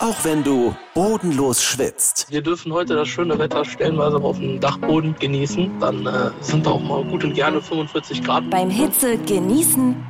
Auch wenn du bodenlos schwitzt. Wir dürfen heute das schöne Wetter stellenweise auf dem Dachboden genießen. Dann sind auch mal gut und gerne 45 Grad. Beim Hitze genießen